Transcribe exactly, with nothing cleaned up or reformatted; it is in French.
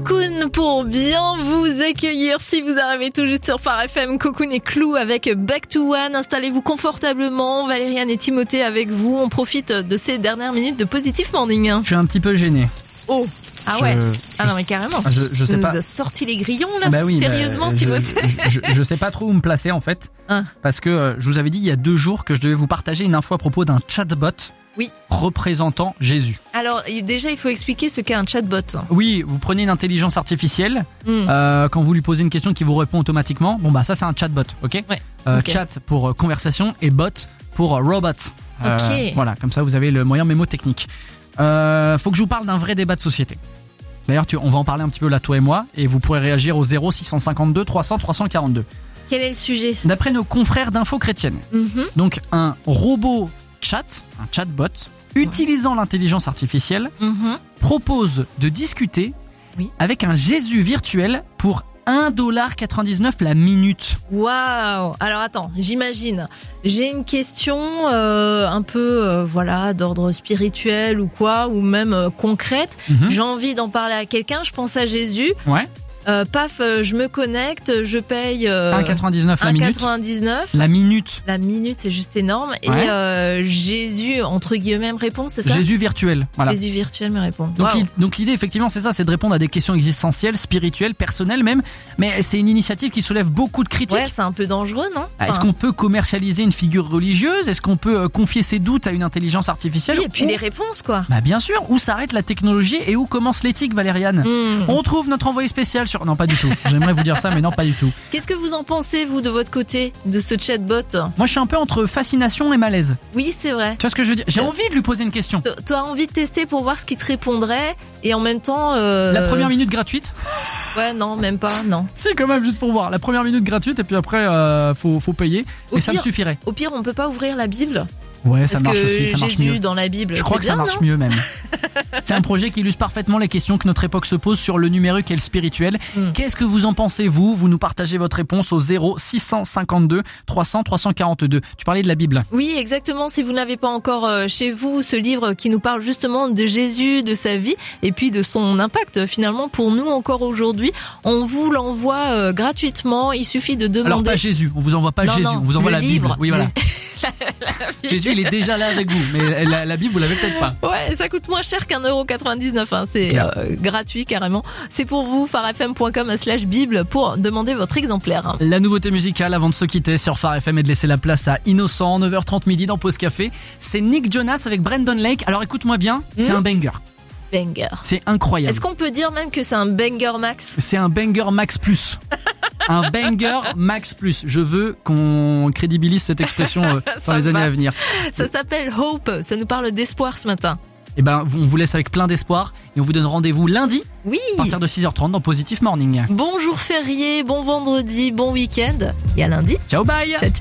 Cocoon pour bien vous accueillir si vous arrivez tout juste sur Phare F M. Cocoon et Clou avec Back to One. Installez-vous confortablement. Valériane et Timothée avec vous. On profite de ces dernières minutes de Positive Morning. Je suis un petit peu gêné. Oh, ah ouais. Je, ah non mais carrément. Je, je sais tu pas. nous as sorti les grillons là. Bah oui, sérieusement, bah, Timothée. Je, je, je sais pas trop où me placer en fait. Hein. Parce que euh, je vous avais dit il y a deux jours que je devais vous partager une info à propos d'un chatbot. Oui. Représentant Jésus. Alors déjà il faut expliquer ce qu'est un chatbot. Oui, vous prenez une intelligence artificielle. Mm. Euh, quand vous lui posez une question qui vous répond automatiquement. Bon bah ça c'est un chatbot, ok. Ouais. Euh, okay. Chat pour euh, conversation et bot pour euh, robot. Euh, ok. Voilà, comme ça vous avez le moyen mémotechnique. Euh, faut que je vous parle d'un vrai débat de société. D'ailleurs, tu, on va en parler un petit peu là, toi et moi, et vous pourrez réagir au zéro six cent cinquante-deux trois cents trois cent quarante-deux. Quel est le sujet? D'après nos confrères d'Info Chrétienne, mm-hmm. donc un robot chat, un chatbot, ouais. utilisant l'intelligence artificielle, mm-hmm. propose de discuter oui. avec un Jésus virtuel pour un dollar quatre-vingt-dix-neuf la minute. Waouh! Alors attends, j'imagine. J'ai une question euh, un peu euh, voilà d'ordre spirituel ou quoi, ou même euh, concrète. Mm-hmm. J'ai envie d'en parler à quelqu'un. Je pense à Jésus. Ouais. Euh, paf, euh, je me connecte, je paye euh, un dollar quatre-vingt-dix-neuf la minute. un dollar quatre-vingt-dix-neuf La minute. La minute, c'est juste énorme. Ouais. Et euh, Jésus, entre guillemets, me répond, c'est ça? Jésus virtuel. Voilà. Jésus virtuel me répond. Donc, wow. donc l'idée, effectivement, c'est ça, c'est de répondre à des questions existentielles, spirituelles, personnelles même. Mais c'est une initiative qui soulève beaucoup de critiques. Ouais, c'est un peu dangereux, non? Enfin, Est-ce qu'on peut commercialiser une figure religieuse? Est-ce qu'on peut euh, confier ses doutes à une intelligence artificielle? Oui, et puis ou... les réponses, quoi. Bah bien sûr. Où s'arrête la technologie et où commence l'éthique, Valériane? mmh. On trouve notre envoyé spécial sur... Non, pas du tout. J'aimerais vous dire ça, mais non, pas du tout. Qu'est-ce que vous en pensez, vous, de votre côté, de ce chatbot? Moi, je suis un peu entre fascination et malaise. Oui, c'est vrai. Tu vois ce que je veux dire? J'ai envie de lui poser une question. Tu as envie de tester pour voir ce qu'il te répondrait et en même temps... Euh... La première minute gratuite? Ouais, non, même pas, non. Si, quand même, juste pour voir. La première minute gratuite et puis après, euh, faut, faut payer. Au et pire, ça me suffirait. Au pire, on peut pas ouvrir la Bible? Ouais, Parce ça marche que aussi, ça marche Jésus mieux. dans la Bible, je crois que bien, ça marche non mieux même. C'est un projet qui illustre parfaitement les questions que notre époque se pose sur le numérique et le spirituel. Mm. Qu'est-ce que vous en pensez, vous? Vous nous partagez votre réponse au zéro six cent cinquante-deux trois cents trois cent quarante-deux. Tu parlais de la Bible. Oui, exactement. Si vous n'avez pas encore chez vous ce livre qui nous parle justement de Jésus, de sa vie et puis de son impact finalement pour nous encore aujourd'hui, on vous l'envoie euh, gratuitement. Il suffit de demander. Alors pas Jésus, on vous envoie pas non, Jésus, non, on vous envoie la livre, Bible. Oui, voilà. La, la Jésus, il est déjà là avec vous, mais la, la Bible, vous l'avez peut-être pas. Ouais, ça coûte moins cher qu'un euro quatre-vingt-dix-neuf, hein. C'est euh, gratuit carrément. C'est pour vous, pharefm point com slash bible pour demander votre exemplaire. La nouveauté musicale avant de se quitter sur Phare F M et de laisser la place à Innocent, neuf heures trente midi dans Pause Café. C'est Nick Jonas avec Brandon Lake. Alors écoute-moi bien, mmh. c'est un banger. Banger. C'est incroyable. Est-ce qu'on peut dire même que c'est un banger max? C'est un banger max plus. Un banger max plus. Je veux qu'on crédibilise cette expression euh, dans les années à venir. Ça s'appelle Hope. Ça nous parle d'espoir ce matin. Eh ben, on vous laisse avec plein d'espoir et on vous donne rendez-vous lundi. Oui. À partir de six heures trente dans Positive Morning. Bon jour férié, bon vendredi, bon week-end et à lundi. Ciao, bye. Ciao, ciao.